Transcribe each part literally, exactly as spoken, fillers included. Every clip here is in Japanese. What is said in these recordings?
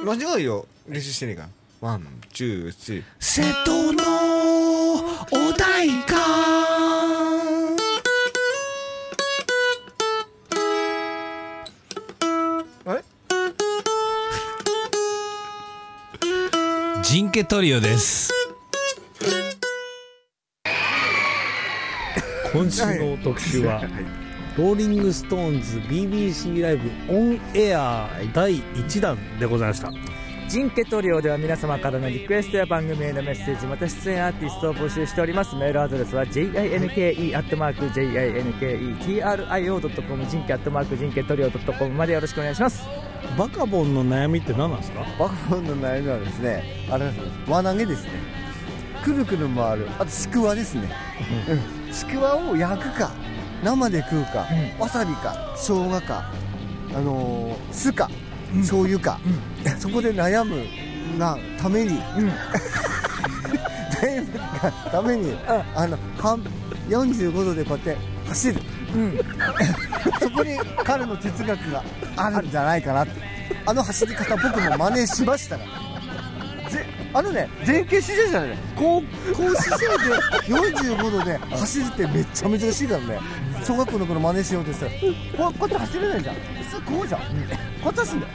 間違いよ、練習してねえか。ワン、ツー、スリー。 瀬戸のお代官。 あれジンケトリオです。今週の特集は、はい、ローリングストーンズ ビービーシー ライブオンエアだいいちだんでございました。 ジンケトリオでは皆様からのリクエストや番組へのメッセージ、また出演アーティストを募集しております。メールアドレスは ジンケ アットマーク ジンケトリオ ドットコム ジンケ アットマーク ジンケトリオ ドットコム までよろしくお願いします。 バカボンの悩みって何なんですか？ バカボンの悩みはですね、あれ輪投げですね。くるくる回る、あとちくわですね、うん、ちくわを焼くか生で食うか、うん、わさびか生姜か、あのー、酢か、うん、醤油か、うん、そこで悩むがために、うん、悩むがために、あのよんじゅうごどでこうやって走る、うん、そこに彼の哲学があるんじゃないかな。あの走り方僕も真似しましたから。あのね、前傾姿勢じゃないね、こう、こう姿勢でよんじゅうごどで走るってめっちゃ難しいからね。小学校の頃真似しようとしたらこう、こうやって走れないじゃん。普通こうじゃん、こうやって走るんだよ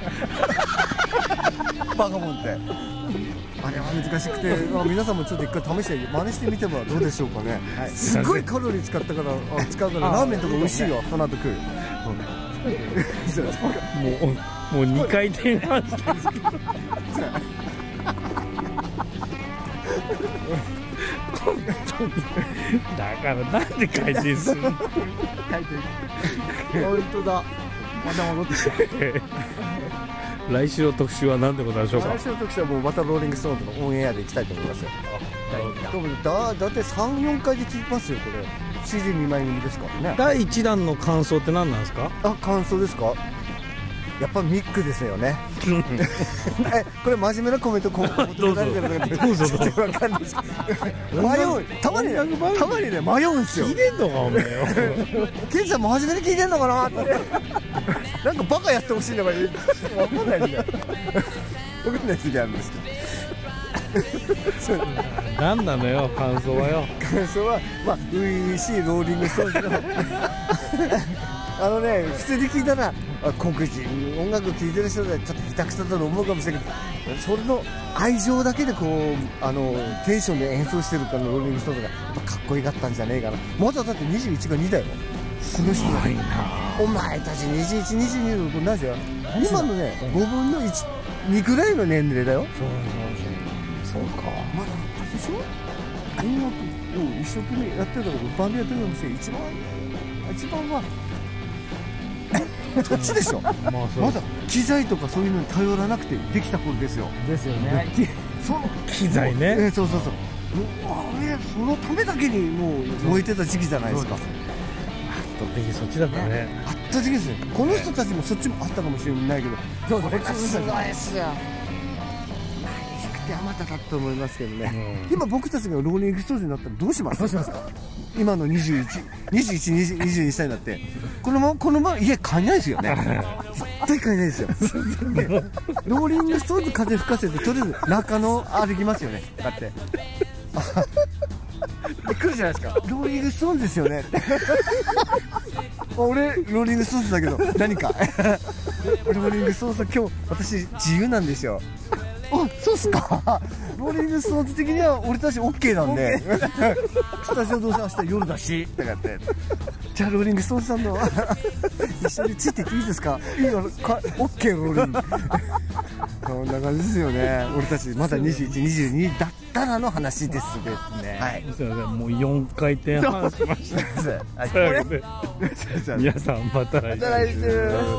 バカモンって。あれは難しくて、皆さんもちょっと一回試して真似してみてはどうでしょうかね、はい、すっごいカロリー使ったからあ使うからラーメンとか美味しいよ、その後食うもう、もうにかい転半してるだからなんで回転するの？ 回転本当だ、また戻ってきた来週の特集は何でございましょうか？ 来週の特集はもうまたローリングストーンズのオンエアでいきたいと思いますよ。だだってさん、よんかいで聞きますよこれ。 シーディーに 枚組ですからね。 だいいちだんの感想って何なんですか？ あ、感想ですか？やっぱミックですよねえ、これ真面目なコメントこうどうぞどうぞちょっと分かんないです迷う、たまにね、たまにね迷うんですよ。 聞いてんのかおめえよケンジさん真面目に聞いてんのかなってなんかバカやってほしいのか分かんないですよ分かんない時あるんですけど何なのよ感想はよ。 感想はまあ初々しいローリングストーンズのあのね、普通に聞いたら黒人音楽聴いてる人でちょっと下手くそだと思うかもしれないけど、それの愛情だけでこうあのテンションで演奏してるからローリングストーンズがやっぱかっこよかったんじゃねえかな。まだだってにじゅういちがにだよこの人が。お前たちにじゅういち、にじゅうにの何じゃ今のねごぶんのいち、にくらいの年齢だよ。そうそうそうそうか。まだでしょ音楽を一生懸命やってるからバンドやってるかもしれない。一番一番はそっちでしょまだ機材とかそういうのに頼らなくてできた頃ですよ。 ですよね。 その機材ね、 えー、そうそうそう、もうあれそのためだけにもう燃えてた時期じゃないですか。圧倒的そっちだったね。 圧倒的ですよ。この人たちもそっちもあったかもしれないけど、 そうそう、 これがすごいですよ。あまただと思いますけどね、うん、今僕たちがローリングストーンズになったらどうします？どうしますか？今のにじゅういち、にじゅういち、にじゅうにさいになってこのままこのまま家買えないですよね絶対買えないですよね。ローリングストーンズ風吹かせてとりあえず中野歩きますよね。だってで来るじゃないですか、ローリングストーンズですよね俺ローリングストーンズだけど何かローリングストーンズ今日私自由なんですよ。あ、そうっすか。ローリングストーンズ的には俺たち OK なんでスタジオどうせ明日夜だしとかってじゃあローリングストーンズさんの一緒についていっていいですか？いいのか OK ローリングそんな感じですよね。俺たちまだにじゅういち、にじゅうにだったらの話ですね。はい、 すいません、もうよんかい転半しました皆さんまた来週。